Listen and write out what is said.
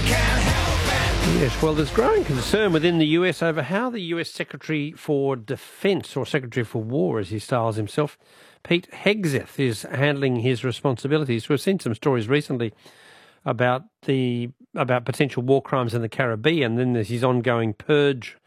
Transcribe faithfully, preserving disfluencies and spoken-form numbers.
Yes, well, there's growing concern within the U S over how the U S Secretary for Defence, or Secretary for War as he styles himself, Pete Hegseth, is handling his responsibilities. We've seen some stories recently about the about potential war crimes in the Caribbean. Then there's his ongoing purge